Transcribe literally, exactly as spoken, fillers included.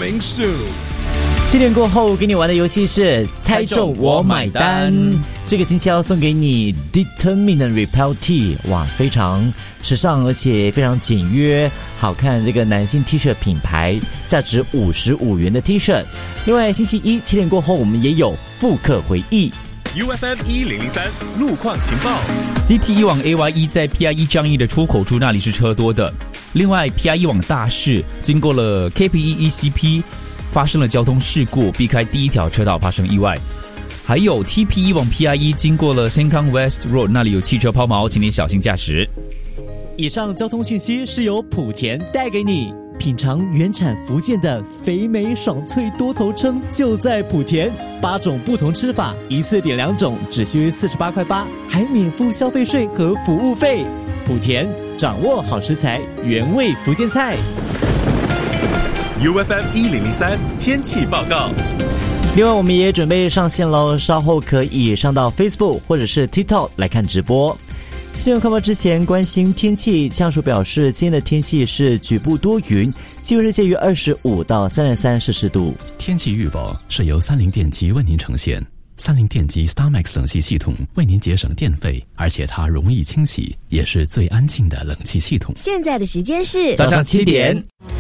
Morning Zoo。 七点过后给你玩的游戏是猜中我买单，这个星期要送给你 Determinant Repel Tea， 哇，非常时尚而且非常简约好看，这个男性 T 恤品牌，价值五十五元的 T 恤。另外星期一七点过后我们也有复刻回忆 U F M 一零零三路况情报。 C T 一往 A Y 一在 P I 一 张义的出口处那里是车多的。另外 P I 一往大市经过了 K P 一 E C P 发生了交通事故，避开第一条车道发生意外。还有 T P 一 往 P I 一经过了 Sengkang West Road 那里有汽车抛锚，请你小心驾驶。 以上交通讯息是由莆田带给你，品尝原产福建的肥美爽脆多头称就在莆田，八种不同吃法，一次点两种，只需四十八块八，还免付消费税和服务费。莆田掌握好食材，原味福建菜。 U F M 一零零三天气报告。 另外我们也准备上线咯，稍后可以上到 Facebook 或者是 TikTok 来看直播。新闻快报之前关心天气，气象署表示今天的天气是局部多云，气温是介于二十五到三十三摄氏度。 天气预报是由三菱电机为您呈现。三菱电机 StarMax 冷气系统为您节省电费，而且它容易清洗，也是最安静的冷气系统。 现在的时间是早上七点。